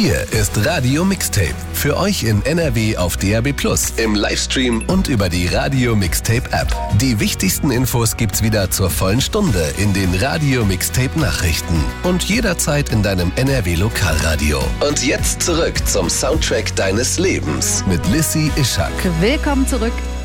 Hier ist Radio Mixtape. Für euch in NRW auf DAB+, im Livestream und über die Radio Mixtape App. Die wichtigsten Infos gibt's wieder zur vollen Stunde in den Radio Mixtape Nachrichten und jederzeit in deinem NRW Lokalradio. Und jetzt zurück zum Soundtrack deines Lebens mit Lissy Ischak. Willkommen zurück